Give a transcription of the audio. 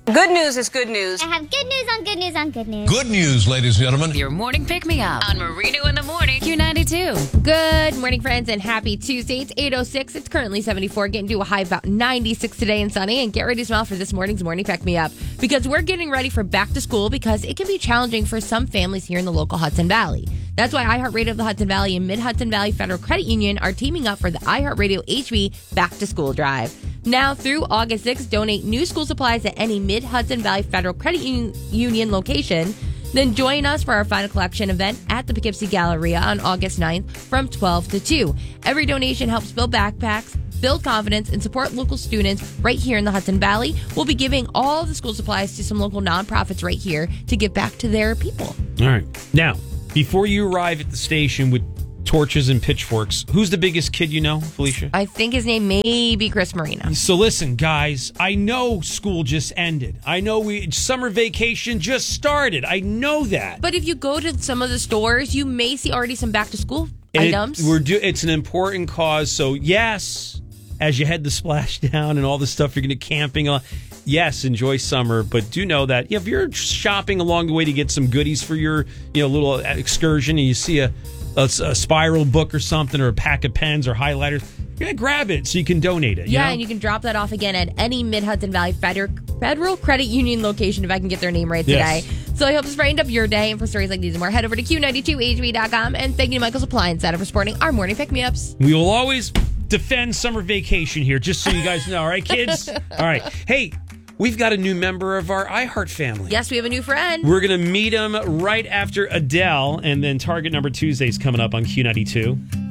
Good news is good news. I have good news on good news on good news. Good news, ladies and gentlemen. Your morning pick-me-up on Marino in the Morning, Q92. Good morning, friends, and happy Tuesday. It's 8:06. It's currently 74, getting to a high of about 96 today and sunny. And get ready to smile for this morning's morning pick-me-up because we're getting ready for back to school because it can be challenging for some families here in the local Hudson Valley. That's why iHeartRadio of the Hudson Valley and Mid-Hudson Valley Federal Credit Union are teaming up for the iHeartRadio HV Back to School Drive. Now through August 6th, donate new school supplies at any Mid-Hudson Valley Federal Credit Union location. Then join us for our final collection event at the Poughkeepsie Galleria on August 9th from 12 to 2. Every donation helps build backpacks, build confidence, and support local students right here in the Hudson Valley. We'll be giving all the school supplies to some local nonprofits right here to give back to their people. All right. Now, before you arrive at the station with torches and pitchforks, who's the biggest kid you know, Felicia? I think his name may be Chris Marino. So listen, guys, I know school just ended. I know summer vacation just started. I know that. But if you go to some of the stores, you may see already some back to school items. It's an important cause. So yes, as you head to Splashdown and all the stuff you're going to camping on, yes, enjoy summer, but do know that if you're shopping along the way to get some goodies for your little excursion and you see a spiral book or something or a pack of pens or highlighters, you're going to grab it so you can donate it. And you can drop that off again at any Mid-Hudson Valley Federal Credit Union location if I can get their name right today. Yes. So I hope this brightened up your day. And for stories like these and more, head over to Q92HV.com. And thank you to Michael's Appliance Center for supporting our morning pick-me-ups. We will always defend summer vacation here, just so you guys know. All right, kids? All right. Hey, we've got a new member of our iHeart family. Yes, we have a new friend. We're going to meet him right after Adele, and then Target Number Tuesday is coming up on Q92.